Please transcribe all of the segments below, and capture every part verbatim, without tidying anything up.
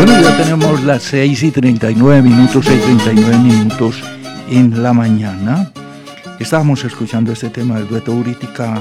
Bueno, ya tenemos las seis y treinta y nueve minutos, seis y treinta y nueve minutos en la mañana. Estábamos escuchando este tema del dueto Uritica,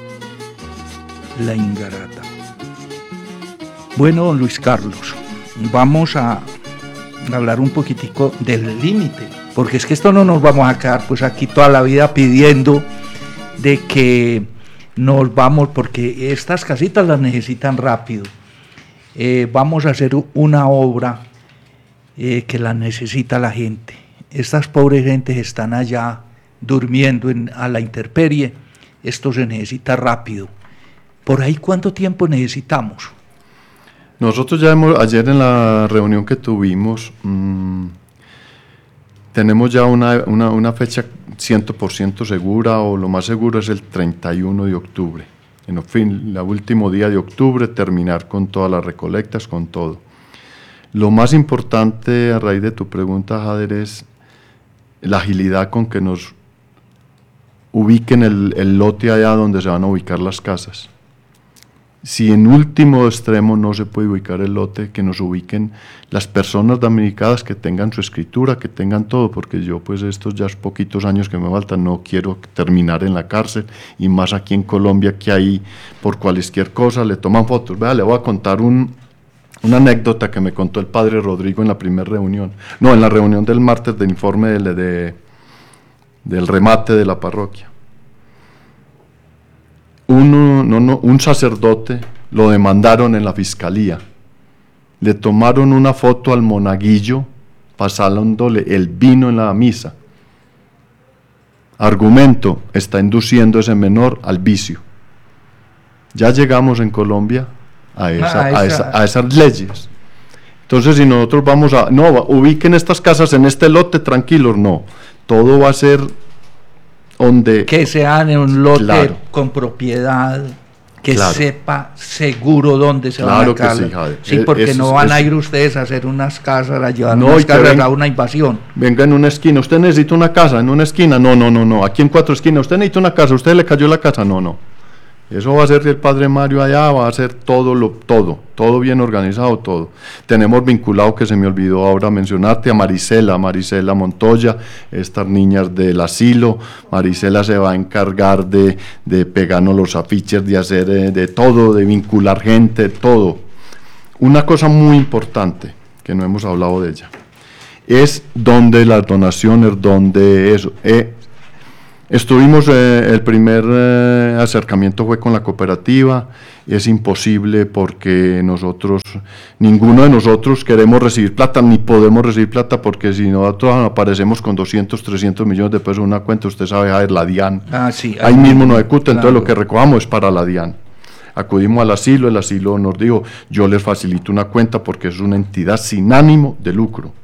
La Ingarata. Bueno, Luis Carlos, vamos a hablar un poquitico del límite, porque es que esto no nos vamos a quedar pues aquí toda la vida pidiendo de que nos vamos, porque estas casitas las necesitan rápido. Eh, vamos a hacer una obra eh, que la necesita la gente. Estas pobres gentes están allá durmiendo en, a la intemperie. Esto se necesita rápido. ¿Por ahí cuánto tiempo necesitamos? Nosotros ya hemos, ayer en la reunión que tuvimos, mmm, tenemos ya una, una, una fecha cien por ciento segura, o lo más seguro es el treinta y uno de octubre. En fin, el último día de octubre, terminar con todas las recolectas, con todo. Lo más importante, a raíz de tu pregunta, Jader, es la agilidad con que nos ubiquen el, el lote allá donde se van a ubicar las casas. Si en último extremo no se puede ubicar el lote, que nos ubiquen las personas damnificadas, que tengan su escritura, que tengan todo, porque yo pues estos ya poquitos años que me faltan no quiero terminar en la cárcel, y más aquí en Colombia, que ahí por cualquier cosa le toman fotos. Vea, le voy a contar un, una anécdota que me contó el padre Rodrigo en la primera reunión, no, en la reunión del martes del informe de, de, del remate de la parroquia. Uno, no, no, un sacerdote lo demandaron en la fiscalía, le tomaron una foto al monaguillo pasándole el vino en la misa. Argumento: está induciendo a ese menor al vicio. Ya llegamos en Colombia a, esa, ah, esa. a, esa, a esas leyes. Entonces, si nosotros vamos a, no, ubiquen estas casas en este lote, tranquilos, no, todo va a ser donde, que sean en un lote, claro, con propiedad, que claro, sepa seguro dónde se claro van a que caer. Sí, sí, porque es, no van es, a ir ustedes a hacer unas casas, a llevar no, unas casas ven, a una invasión. Venga en una esquina, usted necesita una casa en una esquina, no, no, no, no, aquí en cuatro esquinas, usted necesita una casa, usted le cayó la casa, no, no. Eso va a ser el padre Mario allá, va a ser todo, lo, todo, todo bien organizado, todo. Tenemos vinculado, que se me olvidó ahora mencionarte, a Marisela, Marisela Montoya, estas niñas del asilo. Marisela se va a encargar de, de pegarnos los afiches, de hacer de, de todo, de vincular gente, todo. Una cosa muy importante, que no hemos hablado de ella, es donde las donaciones, donde eso... Eh, Estuvimos, eh, el primer eh, acercamiento fue con la cooperativa. Es imposible porque nosotros, ninguno de nosotros queremos recibir plata, ni podemos recibir plata, porque si nosotros aparecemos con doscientos, trescientos millones de pesos en una cuenta, usted sabe, a ver, la DIAN, ah, sí, ahí mismo nos ejecuta, claro. Entonces lo que recogamos es para la DIAN. Acudimos al asilo, el asilo nos dijo, yo les facilito una cuenta porque es una entidad sin ánimo de lucro.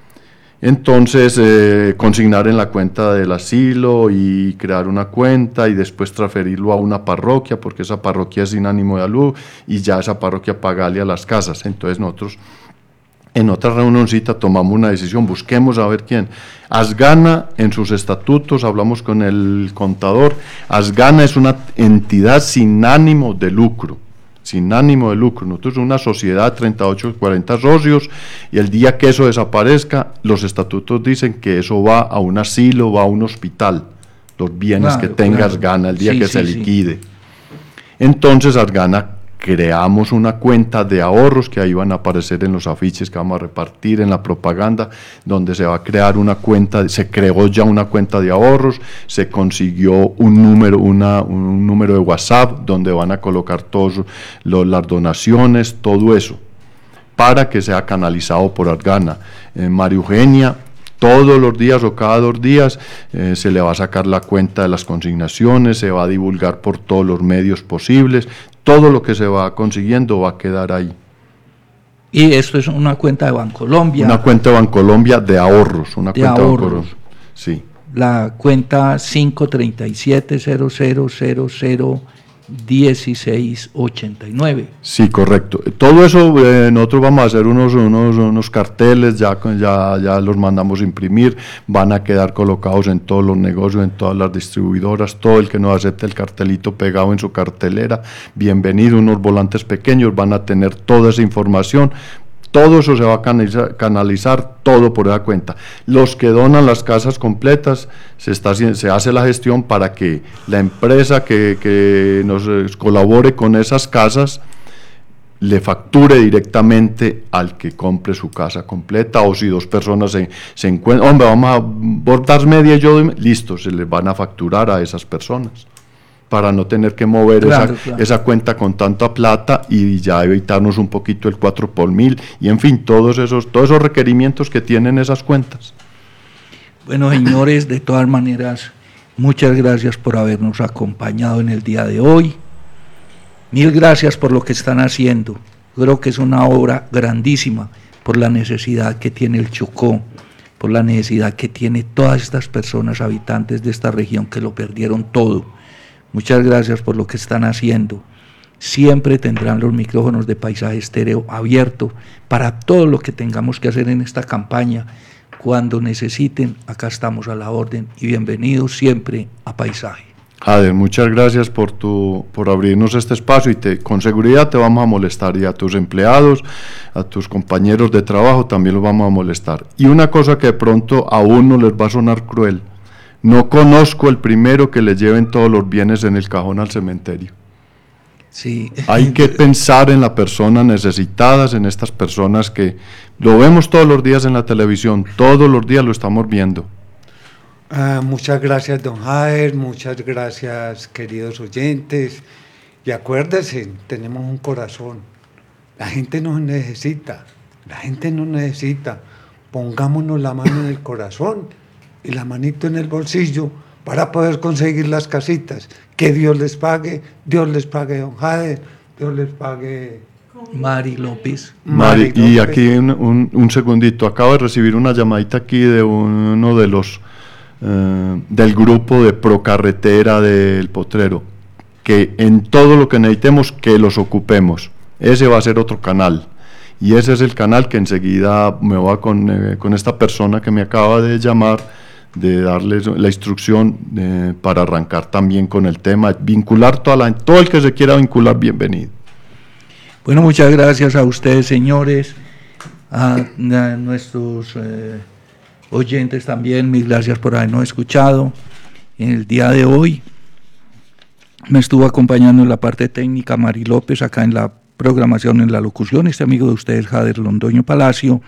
Entonces, eh, consignar en la cuenta del asilo y crear una cuenta y después transferirlo a una parroquia, porque esa parroquia es sin ánimo de lucro, y ya esa parroquia pagarle a las casas. Entonces nosotros en otra reunioncita tomamos una decisión, busquemos a ver quién. Asgana, en sus estatutos, hablamos con el contador, Asgana es una entidad sin ánimo de lucro. sin ánimo de lucro. Nosotros somos una sociedad de treinta y ocho, cuarenta socios, y el día que eso desaparezca, los estatutos dicen que eso va a un asilo, va a un hospital, los bienes claro, que tenga claro. Asgana el día sí, que sí, se liquide. Sí. Entonces Asgana creamos una cuenta de ahorros que ahí van a aparecer en los afiches que vamos a repartir, en la propaganda, donde se va a crear una cuenta, se creó ya una cuenta de ahorros, se consiguió un número, una, un número de WhatsApp donde van a colocar todas las donaciones, todo eso, para que sea canalizado por Asgana. Eh, María Eugenia, todos los días o cada dos días eh, se le va a sacar la cuenta de las consignaciones, se va a divulgar por todos los medios posibles, todo lo que se va consiguiendo va a quedar ahí. Y esto es una cuenta de Bancolombia. Una cuenta de Bancolombia de ahorros, una de cuenta ahorros. de ahorros. Sí. La cuenta cinco tres siete cero cero cero cero dieciséis ochenta y nueve. Sí, correcto. Todo eso eh, nosotros vamos a hacer unos, unos, unos carteles, ya, ya, ya los mandamos a imprimir, van a quedar colocados en todos los negocios, en todas las distribuidoras, todo el que no acepte el cartelito pegado en su cartelera, bienvenido, unos volantes pequeños, van a tener toda esa información. todo eso se va a canalizar, canalizar todo por esa cuenta. Los que donan las casas completas, se, está, se hace la gestión para que la empresa que, que nos colabore con esas casas le facture directamente al que compre su casa completa, o si dos personas se, se encuentran, hombre, vamos a bordar media y yo doy, listo, se les van a facturar a esas personas, para no tener que mover claro, esa, claro. esa cuenta con tanta plata y ya evitarnos un poquito el cuatro por mil, y en fin, todos esos, todos esos requerimientos que tienen esas cuentas. Bueno, señores, de todas maneras, muchas gracias por habernos acompañado en el día de hoy. Mil gracias por lo que están haciendo. Creo que es una obra grandísima por la necesidad que tiene el Chocó, por la necesidad que tiene todas estas personas habitantes de esta región que lo perdieron todo. Muchas gracias por lo que están haciendo. Siempre tendrán los micrófonos de Paisaje Estéreo abiertos para todo lo que tengamos que hacer en esta campaña. Cuando necesiten, acá estamos a la orden, y bienvenidos siempre a Paisaje. Jader, muchas gracias por tu por abrirnos este espacio, y te, con seguridad te vamos a molestar, y a tus empleados, a tus compañeros de trabajo también los vamos a molestar. Y una cosa que de pronto a uno les va a sonar cruel: no conozco el primero que le lleven todos los bienes en el cajón al cementerio. Sí. Hay que pensar en las personas necesitadas, en estas personas que lo vemos todos los días en la televisión, todos los días lo estamos viendo. Uh, muchas gracias, don Jader, muchas gracias, queridos oyentes, y acuérdense, tenemos un corazón, la gente nos necesita, la gente nos necesita, pongámonos la mano en el corazón y la manito en el bolsillo para poder conseguir las casitas. Que Dios les pague, Dios les pague, don Jader, Dios les pague... Mari López. Mari, Mari y López. Aquí un, un, un segundito, acabo de recibir una llamadita aquí de uno de los... Uh, del grupo de Procarretera del Potrero, que en todo lo que necesitemos que los ocupemos. Ese va a ser otro canal, y ese es el canal que enseguida me va con, eh, con esta persona que me acaba de llamar, de darles la instrucción eh, para arrancar también con el tema, vincular toda la, todo el que se quiera vincular, bienvenido. Bueno, muchas gracias a ustedes, señores, a, a nuestros eh, oyentes también, mil gracias por habernos escuchado. En el día de hoy me estuvo acompañando en la parte técnica Mari López, acá en la programación, en la locución, este amigo de ustedes, Jader Londoño Palacio.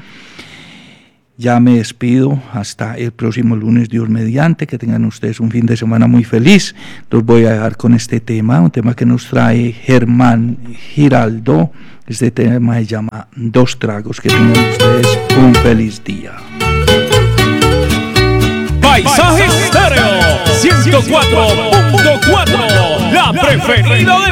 Ya me despido hasta el próximo lunes, Dios mediante, que tengan ustedes un fin de semana muy feliz. Los voy a dejar con este tema, un tema que nos trae Germán Giraldo. Este tema se llama Dos Tragos. Que tengan ustedes un feliz día. Paisaje Estéreo ciento cuatro punto cuatro, la preferida de